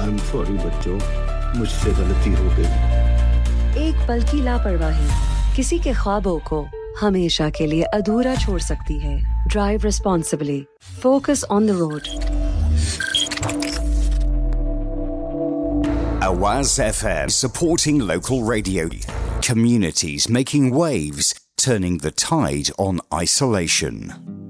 I am sorry बच्चों, मुझसे गलती हो गई। एक पल की लापरवाही किसी के ख्वाबों को हमेशा के लिए अधूरा छोड़ सकती है। Drive responsibly, focus on the road. Awaz FM, supporting local radio. Communities making waves, turning the tide on isolation.